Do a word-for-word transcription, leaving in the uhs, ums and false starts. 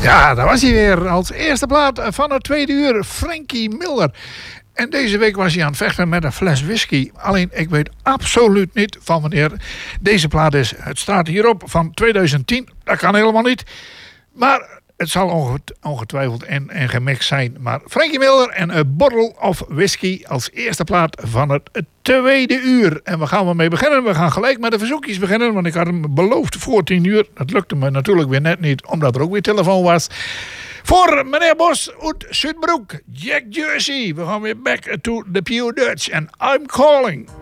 Ja, daar was hij weer. Als eerste plaat van het tweede uur, Frankie Miller. En deze week was hij aan het vechten met een fles whisky. Alleen, ik weet absoluut niet van wanneer deze plaat is. Het staat hierop van tweeduizend tien. Dat kan helemaal niet. Maar het zal ongetwijfeld en, en gemixt zijn. Maar Frankie Miller en A Bottle of Whisky als eerste plaat van het tweede uur. En waar gaan we mee beginnen? We gaan gelijk met de verzoekjes beginnen. Want ik had hem beloofd voor tien uur. Dat lukte me natuurlijk weer net niet. Omdat er ook weer telefoon was. Voor meneer Bos uit Zuidbroek. Jack Jersey. We gaan weer back to the Pure Dutch. En I'm Calling.